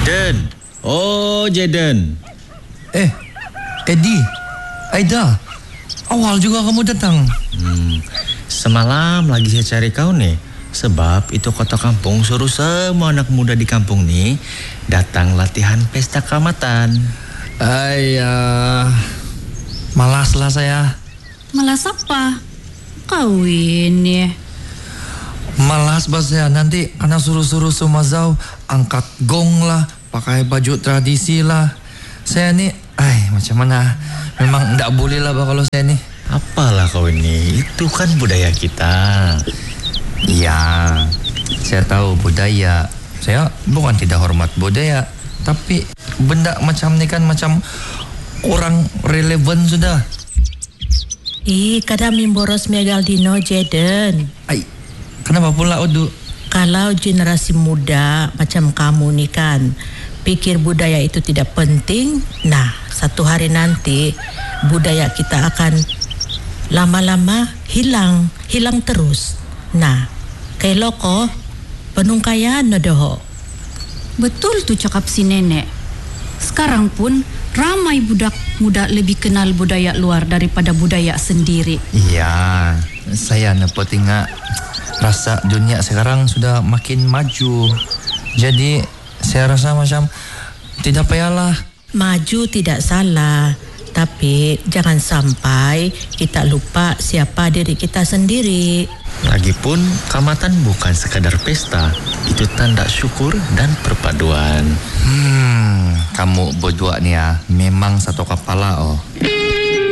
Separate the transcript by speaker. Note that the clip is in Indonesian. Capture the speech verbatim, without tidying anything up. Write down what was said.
Speaker 1: Jaden. Oh, Jaden.
Speaker 2: Eh, Eddie, Aida, awal juga kamu datang.
Speaker 1: Hmm, semalam lagi saya cari kau nih. Sebab itu kota kampung suruh semua anak muda di kampung nih datang latihan pesta keramatan.
Speaker 2: Ayah, malaslah saya.
Speaker 3: Malas apa? Kawin ya.
Speaker 2: Malas bas saya. Nanti anak suruh-suruh Sumazau angkat gong lah, pakai baju tradisi lah. Saya nih, ay macam mana? Memang tidak boleh lah bah kalau saya nih.
Speaker 1: Apalah kau ini, itu kan budaya kita.
Speaker 2: Iya, saya tahu budaya. Saya bukan tidak hormat budaya, tapi benda macam ni kan macam orang relevan sudah.
Speaker 4: Eh, kadang mimboros megaldino Jaden.
Speaker 2: Ay, kenapa pula Odu?
Speaker 4: Kalau generasi muda macam kamu nih kan pikir budaya itu tidak penting, nah satu hari nanti budaya kita akan lama-lama hilang, hilang terus. Nah, kayak loko penungkayan nodoho.
Speaker 3: Betul tuh cakap si nenek. Sekarang pun ramai budak muda lebih kenal budaya luar daripada budaya sendiri.
Speaker 2: Iya, saya dapat ingat rasa dunia sekarang sudah makin maju. Jadi saya rasa macam tidak payahlah.
Speaker 4: Maju tidak salah, tapi jangan sampai kita lupa siapa diri kita sendiri.
Speaker 1: Lagipun keramatan bukan sekadar pesta, itu tanda syukur dan perpaduan.
Speaker 2: Hmm, kamu berdua nih ya memang satu kepala oh.